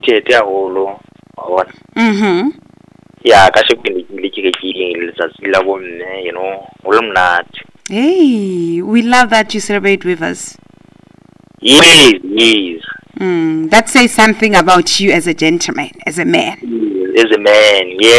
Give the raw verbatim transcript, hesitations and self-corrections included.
tete haholo wa bona. Mhm. Ya ka se ke le ke ke le letsatsi la bomme, you know, ho le monate. Hey, we love that you celebrate with us. Yes, yes. Mm, that says something about you as a gentleman, as a man. As a man, yeah.